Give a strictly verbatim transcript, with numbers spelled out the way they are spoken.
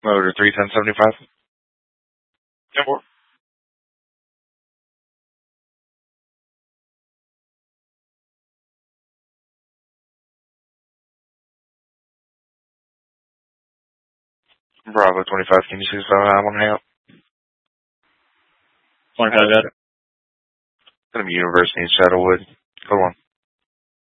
Motor three ten seventy five. ten four. Bravo twenty five. Can you see if I want to hang up? twenty five got it. Gonna be University in Shadowwood. Go on.